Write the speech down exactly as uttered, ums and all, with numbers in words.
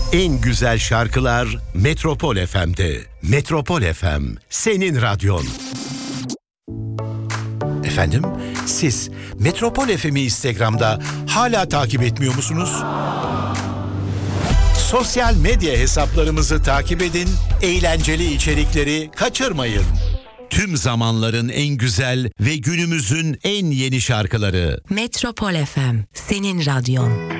En güzel şarkılar Metropol F M'de. Metropol F M, senin radyon. Efendim, siz Metropol F M'i Instagram'da hala takip etmiyor musunuz? Sosyal medya hesaplarımızı takip edin, eğlenceli içerikleri kaçırmayın. Tüm zamanların en güzel ve günümüzün en yeni şarkıları. Metropol F M, senin radyon.